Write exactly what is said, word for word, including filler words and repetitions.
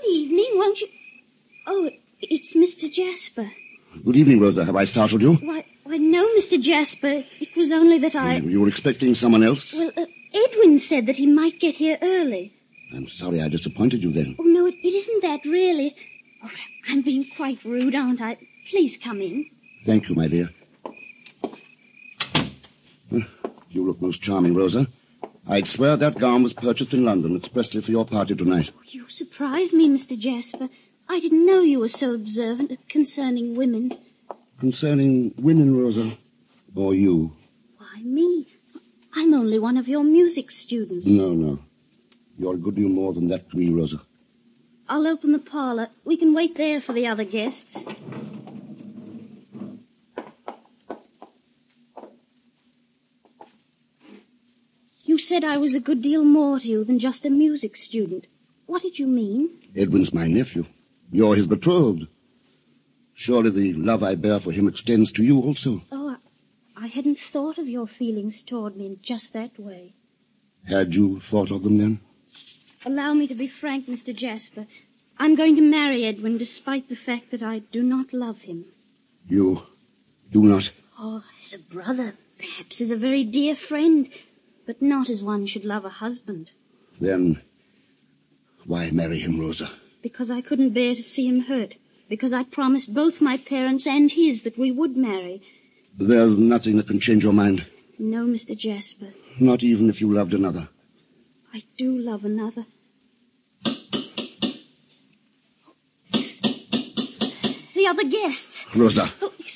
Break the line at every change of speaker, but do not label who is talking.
evening, won't you... Oh, it's Mister Jasper.
Good evening, Rosa. Have I startled you?
Why, why no, Mister Jasper. It was only that I...
You were expecting someone else?
Well, uh, Edwin said that he might get here early.
I'm sorry I disappointed you then.
Oh, no, it, it isn't that, really. Oh, I'm being quite rude, aren't I? Please come in.
Thank you, my dear. You look most charming, Rosa. I'd swear that gown was purchased in London expressly for your party tonight.
Oh, you surprise me, Mister Jasper. I didn't know you were so observant concerning women.
Concerning women, Rosa? Or you?
Why, me? I'm only one of your music students.
No, no. You're a good deal more than that to me, Rosa.
I'll open the parlor. We can wait there for the other guests. You said I was a good deal more to you than just a music student. What did you mean?
Edwin's my nephew. You're his betrothed. Surely the love I bear for him extends to you also.
Oh, I, I hadn't thought of your feelings toward me in just that way.
Had you thought of them then?
Allow me to be frank, Mister Jasper. I'm going to marry Edwin despite the fact that I do not love him.
You do not?
Oh, as a brother, perhaps as a very dear friend, but not as one should love a husband.
Then why marry him, Rosa?
Because I couldn't bear to see him hurt. Because I promised both my parents and his that we would marry.
There's nothing that can change your mind?
No, Mister Jasper.
Not even if you loved another?
I do love another. The other guests.
Rosa.
Oh,